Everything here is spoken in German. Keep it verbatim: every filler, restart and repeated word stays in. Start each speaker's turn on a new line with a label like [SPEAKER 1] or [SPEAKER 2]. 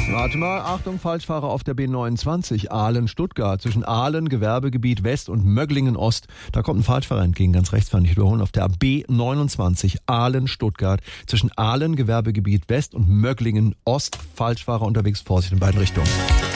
[SPEAKER 1] Warte mal, Achtung, Falschfahrer auf der B neunundzwanzig, Aalen-Stuttgart. Zwischen Aalen, Gewerbegebiet West und Möglingen-Ost. Da kommt ein Falschfahrer entgegen, ganz rechts fahren, nicht überholen, auf der B neunundzwanzig, Aalen-Stuttgart. Zwischen Aalen, Gewerbegebiet West und Möglingen-Ost. Falschfahrer unterwegs, Vorsicht in beiden Richtungen.